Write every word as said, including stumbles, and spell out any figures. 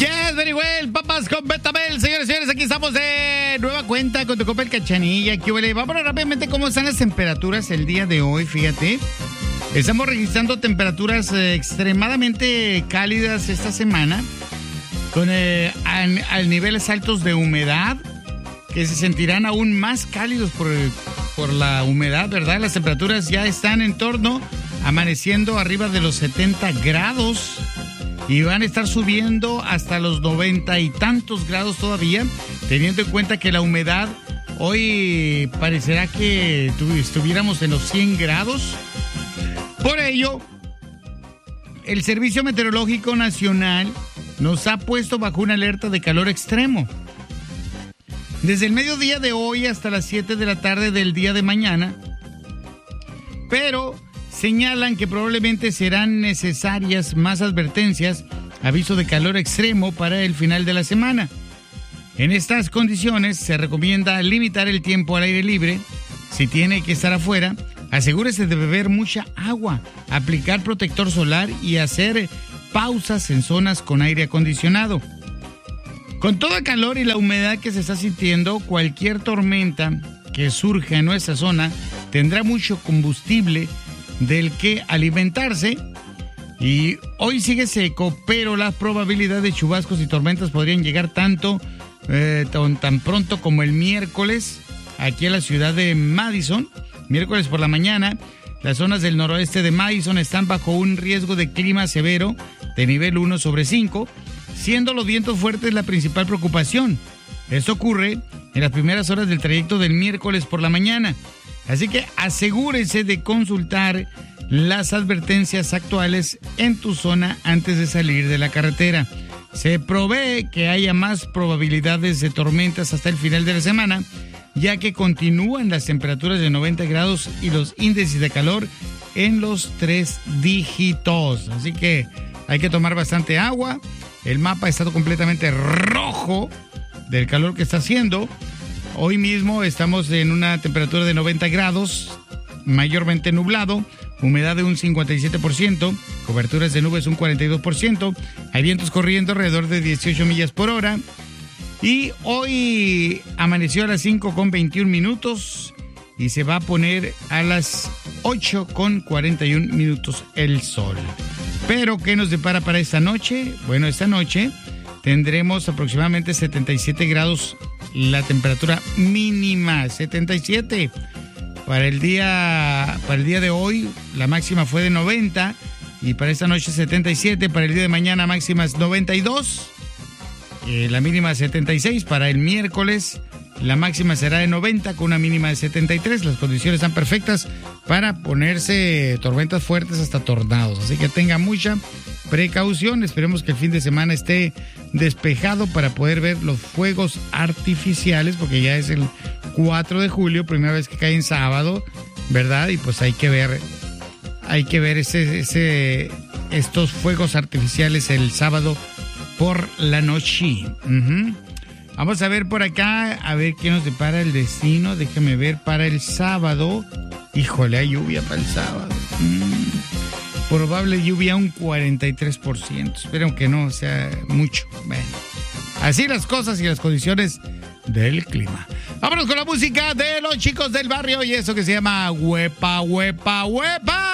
Yes, very well, papas con Betabel. Señores y señores, aquí estamos de nueva cuenta con tu copa el Cachanilla. ¿Qué huele? Vamos a ver rápidamente cómo están las temperaturas el día de hoy, fíjate. Estamos registrando temperaturas eh, extremadamente cálidas esta semana, con eh, a, a niveles altos de humedad, que se sentirán aún más cálidos por, por la humedad, ¿verdad? Las temperaturas ya están en torno, amaneciendo arriba de los setenta grados. Y van a estar subiendo hasta los noventa y tantos grados todavía, teniendo en cuenta que la humedad hoy parecerá que estuviéramos en los cien grados. Por ello, el Servicio Meteorológico Nacional nos ha puesto bajo una alerta de calor extremo. Desde el mediodía de hoy hasta las siete de la tarde del día de mañana, pero señalan que probablemente serán necesarias más advertencias, aviso de calor extremo para el final de la semana. En estas condiciones se recomienda limitar el tiempo al aire libre. Si tiene que estar afuera, asegúrese de beber mucha agua, aplicar protector solar y hacer pausas en zonas con aire acondicionado. Con todo el calor y la humedad que se está sintiendo, cualquier tormenta que surja en nuestra zona tendrá mucho combustible del que alimentarse, y hoy sigue seco, pero la probabilidad de chubascos y tormentas podrían llegar tanto eh, tan, tan pronto como el miércoles aquí a la ciudad de Madison. Miércoles por la mañana, las zonas del noroeste de Madison están bajo un riesgo de clima severo de nivel uno sobre cinco, siendo los vientos fuertes la principal preocupación. Esto ocurre en las primeras horas del trayecto del miércoles por la mañana. Así que asegúrese de consultar las advertencias actuales en tu zona antes de salir de la carretera. Se prevé que haya más probabilidades de tormentas hasta el final de la semana, ya que continúan las temperaturas de noventa grados y los índices de calor en los tres dígitos. Así que hay que tomar bastante agua. El mapa está completamente rojo del calor que está haciendo. Hoy mismo estamos en una temperatura de noventa grados, mayormente nublado, humedad de un cincuenta y siete por ciento, coberturas de nubes un cuarenta y dos por ciento, hay vientos corriendo alrededor de dieciocho millas por hora. Y hoy amaneció a las cinco con veintiún minutos y se va a poner a las ocho con cuarenta y un minutos el sol. Pero, ¿qué nos depara para esta noche? Bueno, esta noche tendremos aproximadamente setenta y siete grados la temperatura mínima, setenta y siete. Para el día, para el día de hoy la máxima fue de noventa y para esta noche setenta y siete. Para el día de mañana máximas noventa y dos, eh, la mínima setenta y seis. Para el miércoles la máxima será de noventa con una mínima de setenta y tres. Las condiciones están perfectas para ponerse tormentas fuertes hasta tornados, así que tenga mucha precaución. Esperemos que el fin de semana esté despejado para poder ver los fuegos artificiales, porque ya es el cuatro de julio, primera vez que cae en sábado, ¿verdad? Y pues hay que ver, hay que ver ese, ese, estos fuegos artificiales el sábado por la noche. Uh-huh. Vamos a ver por acá, a ver qué nos depara el destino. Déjame ver para el sábado. Híjole, hay lluvia para el sábado. Mm. Probable lluvia un cuarenta y tres por ciento. Espero que no sea mucho. Bueno, así las cosas y las condiciones del clima. Vámonos con la música de los chicos del barrio y eso que se llama Huepa, Huepa, Huepa.